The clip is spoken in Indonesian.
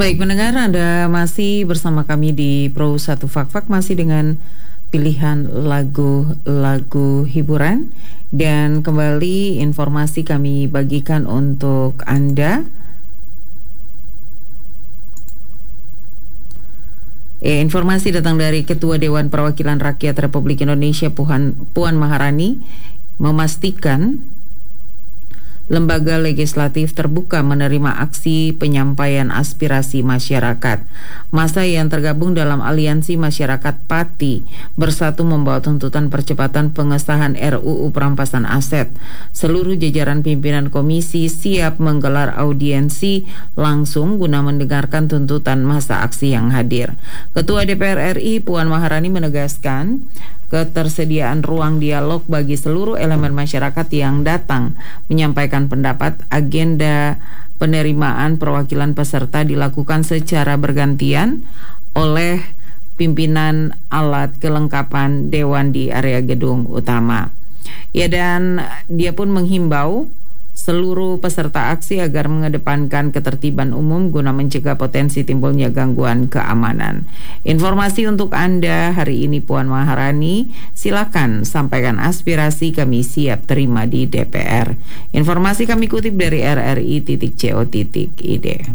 Baik, pendengar, Anda masih bersama kami di Pro 1 Fak-Fak, masih dengan pilihan lagu-lagu hiburan. Dan kembali informasi kami bagikan untuk Anda. Informasi datang dari Ketua Dewan Perwakilan Rakyat Republik Indonesia Puan Maharani memastikan lembaga legislatif terbuka menerima aksi penyampaian aspirasi masyarakat. Masa yang tergabung dalam Aliansi Masyarakat Pati bersatu membawa tuntutan percepatan pengesahan RUU Perampasan Aset. Seluruh jajaran pimpinan komisi siap menggelar audiensi langsung guna mendengarkan tuntutan masa aksi yang hadir. Ketua DPR RI Puan Maharani menegaskan ketersediaan ruang dialog bagi seluruh elemen masyarakat yang datang menyampaikan pendapat. Agenda penerimaan perwakilan peserta dilakukan secara bergantian oleh pimpinan alat kelengkapan Dewan di area gedung utama. Ya, dan dia pun menghimbau seluruh peserta aksi agar mengedepankan ketertiban umum guna mencegah potensi timbulnya gangguan keamanan. Informasi untuk Anda hari ini, Puan Maharani, silakan sampaikan aspirasi, kami siap terima di DPR. Informasi kami kutip dari rri.co.id.